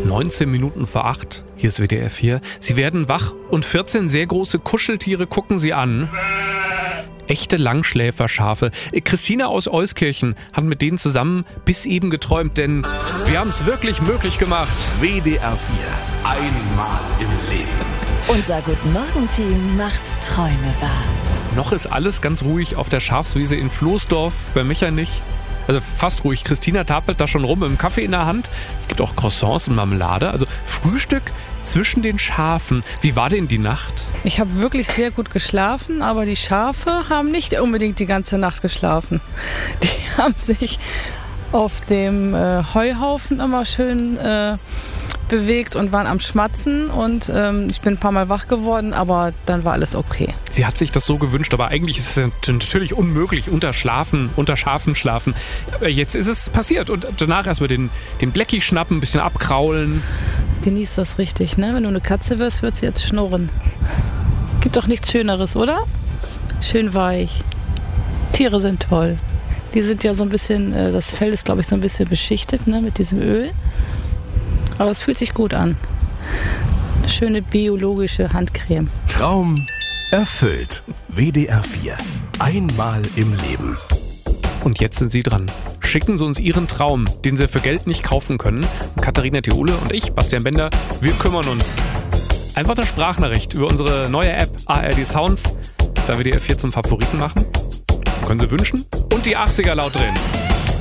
19 Minuten vor 8. Hier ist WDR 4. Sie werden wach und 14 sehr große Kuscheltiere gucken Sie an. Echte Langschläferschafe. Christina aus Euskirchen hat mit denen zusammen bis eben geträumt, denn wir haben es wirklich möglich gemacht. WDR 4. Einmal im Leben. Unser Guten-Morgen-Team macht Träume wahr. Noch ist alles ganz ruhig auf der Schafswiese in Floßdorf, bei Mechernich. Also fast ruhig. Christina tapelt da schon rum mit dem Kaffee in der Hand. Es gibt auch Croissants und Marmelade. Also Frühstück zwischen den Schafen. Wie war denn die Nacht? Ich habe wirklich sehr gut geschlafen, aber die Schafe haben nicht unbedingt die ganze Nacht geschlafen. Die haben sich auf dem Heuhaufen immer schön bewegt und waren am Schmatzen und ich bin ein paar Mal wach geworden, aber dann war alles okay. Sie hat sich das so gewünscht, aber eigentlich ist es natürlich unmöglich, unter Schafen schlafen. Aber jetzt ist es passiert und danach erstmal den Blackie schnappen, ein bisschen abkraulen. Genieß das richtig, ne? Wenn du eine Katze wirst, wird sie jetzt schnurren. Gibt doch nichts Schöneres, oder? Schön weich. Tiere sind toll. Die sind ja so ein bisschen, das Fell ist glaube ich so ein bisschen beschichtet, ne, mit diesem Öl. Aber es fühlt sich gut an. Eine schöne biologische Handcreme. Traum erfüllt. WDR 4. Einmal im Leben. Und jetzt sind Sie dran. Schicken Sie uns Ihren Traum, den Sie für Geld nicht kaufen können. Katharina Theole und ich, Bastian Bender, wir kümmern uns. Einfach eine Sprachnachricht über unsere neue App ARD Sounds. Da wir WDR 4 zum Favoriten machen. Können Sie wünschen? Und die 80er laut drehen.